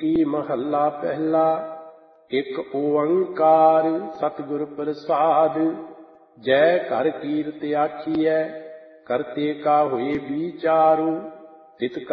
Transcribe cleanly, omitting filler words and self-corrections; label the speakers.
Speaker 1: ਕੀ ਮਹੱਲਾ ਪਹਿਲਾ। ਇੱਕ ਓੰਕਾਰ ਸਤਿਗੁਰ ਪ੍ਰਸਾਦ। ਜੈ ਘਰ ਕੀਰਤ ਆਖੀਐ, ਕਰਤੇ ਕਾ ਹੋਏ ਵਿਚਾਰੂ। ਤਿਤ